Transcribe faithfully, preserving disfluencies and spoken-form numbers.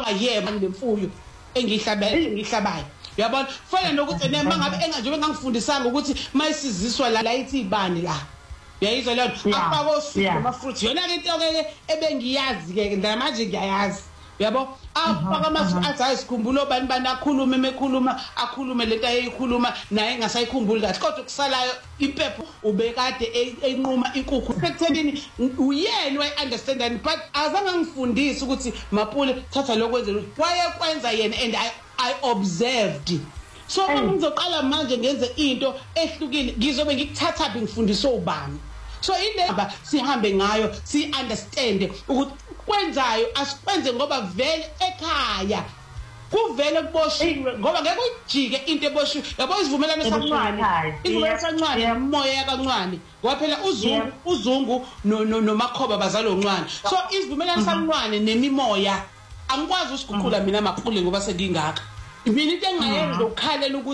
noma yebo ngemfuyo engihlabayo engihlabayo uyabona fana nokuthi nema ngabe engajobe ngangifundisanga ukuthi mayisiziswa la ithi ibani la uyayizwa leyo afaka osuku ama fruit yona into ke ebengiyazi ke manje ngiyayazi yabo afaka ama athi ayisikhumbula bani bani akhuluma emekhuluma akhulume lento ayikhuluma naye engasayikhumbuli kahle kodwa kusalayo impepho ubekade enquma inkukhu ekuthenini uyena way understanding but azange ngifundise ukuthi Mapule thatha lokwenzela wayekwenza yena and I I observed so uma ngizoqala manje ngenze into ehlukile ngizobe ngikuthatha phi ngifundise ubani so indaba sihambe ngayo si understand ukuthi kwenzayo asikwenze ngoba vele ekhaya kuvele kuboshiwe ngoba ngeke ujike into eboshiwe yabo isivumelano sancane isivumelano sancane umoya kancane ngoba phela uzungu uzungu nomakhoba bazalo ncane so isivumelano sancane nemimoya angikwazi usiguqula mina Mapule ngoba sengingaka mina into engayenza ukukhalela ukuthi